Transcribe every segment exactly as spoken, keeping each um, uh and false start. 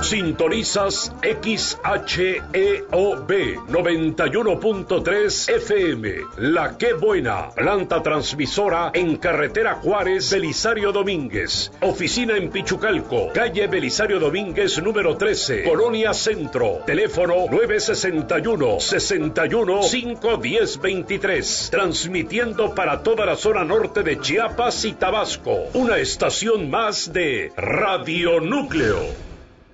Sintonizas X H E O B noventa y uno punto tres F M, La Qué Buena, planta transmisora en carretera Juárez, Belisario Domínguez, oficina en Pichucalco, calle Belisario Domínguez número trece, Colonia Centro, teléfono nueve sesenta y uno, sesenta y uno, cinco diez veintitrés, transmitiendo para toda la zona norte de Chiapas y Tabasco, una estación más de Radio Núcleo.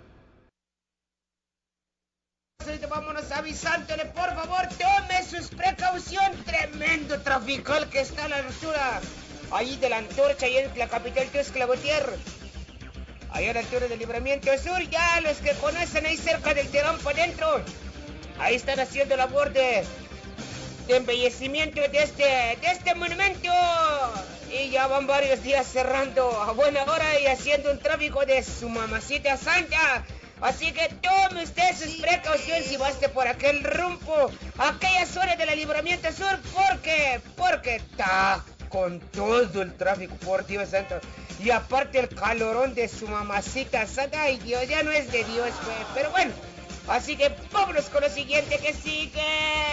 Vámonos avisándole, por favor, tome sus precauciones. Tremendo trafical que está a la altura ahí de la Antorcha, ahí en la capital Tuxtla Gutiérrez. Ahí a la altura del Libramiento Sur, ya los que conocen ahí cerca del Terán para adentro, ahí están haciendo labor de, de embellecimiento de este, de este monumento. Y ya van varios días cerrando a buena hora y haciendo un tráfico de su mamacita santa. Así que tome usted sus precauciones si va usted por aquel rumbo, aquellas horas del Libramiento Sur, porque, porque está con todo el tráfico, por Dios santo. Y aparte el calorón de su mamacita santa, ay Dios, ya no es de Dios, pues. Pero bueno, así que vámonos con lo siguiente que sigue.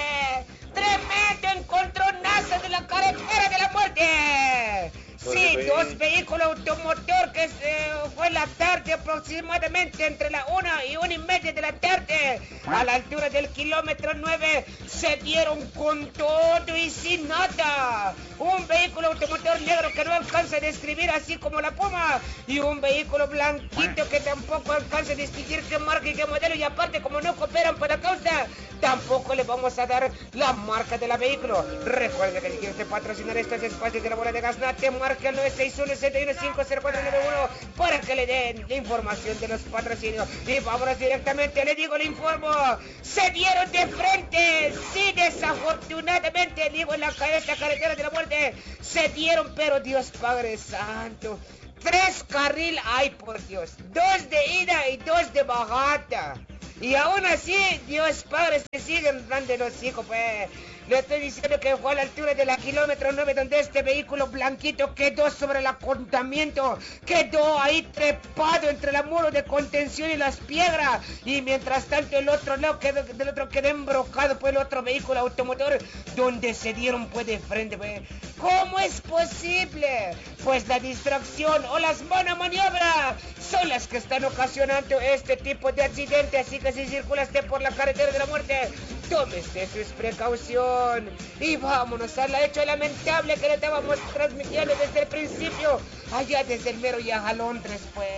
Tremendo encontronazo de la carretera de la muerte. Sí, dos vehículos automotor que eh, fue en la tarde aproximadamente entre la una y una y media de la tarde a la altura del kilómetro nueve se dieron con todo y sin nada. Un vehículo automotor negro que no alcanza a describir así como la Puma y un vehículo blanquito que tampoco alcanza a distinguir qué marca y qué modelo y aparte como no cooperan para la causa tampoco le vamos a dar la marca de la vehículo. Recuerde que si quiere patrocinar estos espacios de la bola de Gaznate, marca el nueve seis uno, siete uno cinco cero cuatro nueve uno para que le den la información de los patrocinios. Y vámonos directamente, le digo, le informo, se dieron de frente, sí, desafortunadamente, digo, en la esta carretera de la muerte, se dieron, pero Dios Padre Santo, tres carriles hay, por Dios, dos de ida y dos de bajada. Y aún así, Dios Padre, se siguen dando los hijos, pues. Le estoy diciendo que fue a la altura de la kilómetro nueve donde este vehículo blanquito quedó sobre el acontamiento, quedó ahí trepado entre el muro de contención y las piedras, y mientras tanto el otro lado quedó, del otro quedó embrocado por el otro vehículo automotor donde se dieron pues de frente, pues. ¿Cómo es posible? Pues la distracción o las malas maniobras son las que están ocasionando este tipo de accidente, así que si circulaste por la carretera de la muerte, tómese sus precauciones. Y vámonos al hecho lamentable que le estábamos transmitiendo desde el principio, allá desde el mero Yajalondres, pues.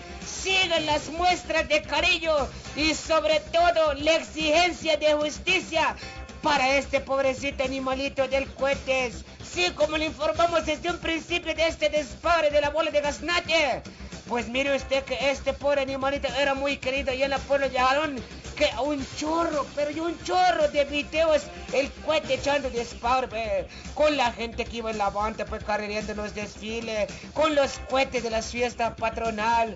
Siguen las muestras de cariño y sobre todo la exigencia de justicia para este pobrecito animalito del Cohetes. Sí, como le informamos desde un principio de este despadre de la bola de Gaznate. Pues mire usted que este pobre animalito era muy querido y en la pueblo de Jalón, que un chorro, pero y un chorro de videos, el Cohete echando despair, pues, con la gente que iba en la banda, pues carrereando en los desfiles, con los cohetes de la fiesta patronal.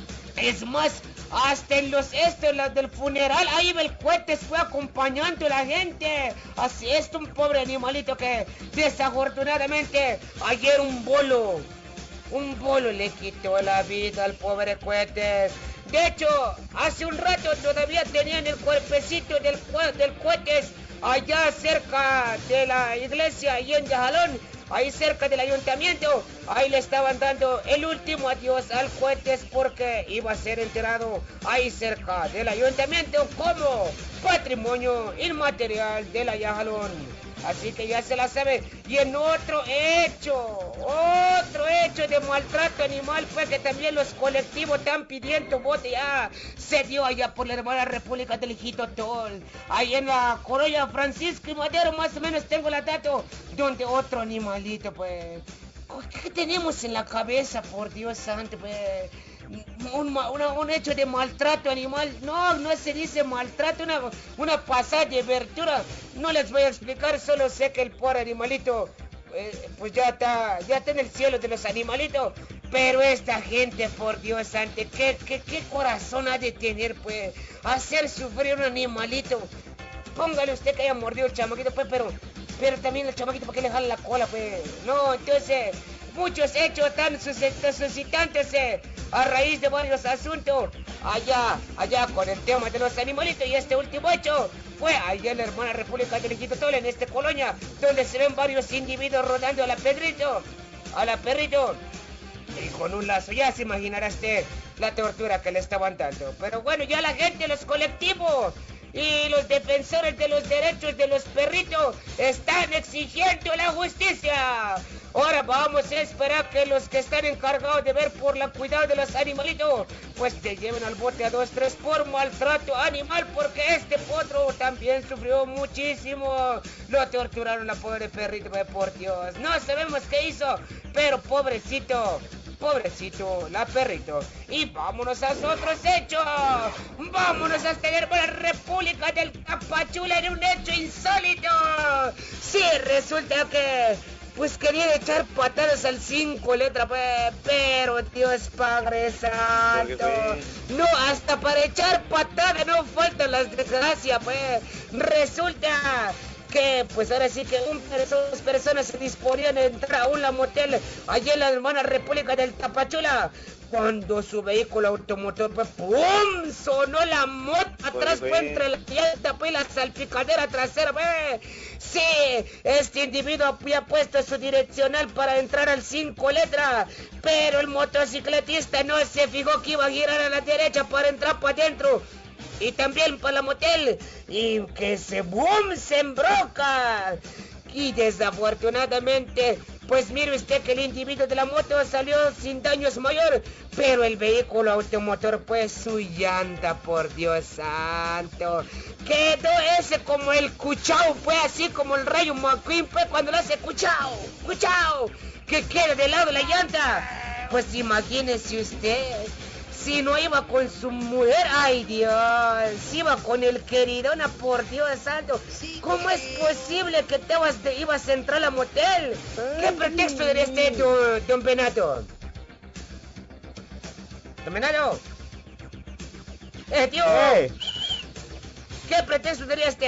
Es más, hasta en los estos, las del funeral, ahí el Cohete fue acompañando a la gente. Así es, un pobre animalito que desafortunadamente ayer un bolo, un bolo le quitó la vida al pobre Cohetes. De hecho, hace un rato todavía tenían el cuerpecito del, del Cohetes allá cerca de la iglesia, ahí en Yajalón, ahí cerca del ayuntamiento. Ahí le estaban dando el último adiós al Cohetes porque iba a ser enterrado ahí cerca del ayuntamiento como patrimonio inmaterial de la Yajalón. Así que ya se la sabe. Y en otro hecho, otro hecho de maltrato animal fue que también los colectivos están pidiendo voto. Ya se dio allá por la hermana República del Hijito Tol, ahí en la Corolla Francisco y Madero, más o menos tengo la dato, donde otro animalito, pues. ¿Qué tenemos en la cabeza, por Dios santo, pues? Un, una, un hecho de maltrato animal. No, no se dice maltrato, una, una pasada de abertura. No les voy a explicar, solo sé que el pobre animalito eh, pues ya está, ya está en el cielo de los animalitos. Pero esta gente, por Dios santo, ¿qué, qué, qué corazón ha de tener, pues, hacer sufrir un animalito? Póngale usted que haya mordido el chamaquito, pues, pero, pero también el chamaquito, ¿por qué le jala la cola, pues? No, entonces, muchos hechos tan suscitantes a raíz de varios asuntos. Allá, allá con el tema de los animalitos, y este último hecho fue allá en la hermana República del Quitotol, en esta colonia, donde se ven varios individuos rodando a la Pedrito, a la Perrito, y con un lazo. Ya se imaginará usted la tortura que le estaban dando. Pero bueno, ya la gente, los colectivos y los defensores de los derechos de los perritos están exigiendo la justicia. Ahora vamos a esperar que los que están encargados de ver por la cuidado de los animalitos, pues te lleven al bote a dos, tres por maltrato animal, porque este potro también sufrió muchísimo. Lo torturaron la pobre perrito, por Dios. No sabemos qué hizo, pero pobrecito. Pobrecito, la Perrito. Y vámonos a otros hechos. Vámonos a esta hermana República del Tapachula en un hecho insólito. Sí, resulta que pues querían echar patadas al cinco letras, pues, pero Dios Padre Santo. No, hasta para echar patadas no faltan las desgracias, pues. Resulta que pues ahora sí que un, dos personas se disponían a entrar a un motel allí en la hermana República del Tapachula, cuando su vehículo automotor, pues ¡pum! Sonó la moto atrás, pues, pues entre la llanta, pues, y la salpicadera trasera, pues. Sí, este individuo había puesto su direccional para entrar al cinco letras, pero el motocicletista no se fijó que iba a girar a la derecha para entrar para adentro y también para la motel, y que se boom, se embroca. Y desafortunadamente, pues mire usted que el individuo de la moto salió sin daños mayores, pero el vehículo automotor, pues su llanta, por Dios santo, quedó ese como el cuchao, fue así como el Rayo McQueen, pues cuando lo hace cuchao, cuchao, que queda de lado la llanta. Pues imagínese usted, si no iba con su mujer, ay Dios, si iba con el queridona, por Dios santo, ¿cómo es posible que te vas de, ibas a entrar a la motel? ¿Qué pretexto daría este don, don Benato? Don Benato, eh tío, ¿qué pretexto daría este?